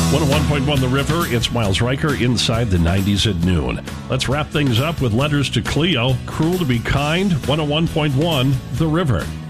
101.1 The River, it's Miles Riker inside the 90s at noon. Let's wrap things up with letters to Cleo. Cruel to be kind, 101.1 The River.